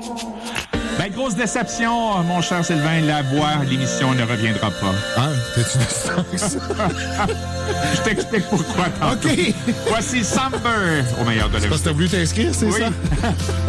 Ben, grosse déception, mon cher Sylvain. La voix, l'émission ne reviendra pas. Ah, t'es-tu distance? Je t'explique pourquoi tantôt. OK. Voici Samber au meilleur de la Parce que t'as voulu t'inscrire, c'est Oui. ça?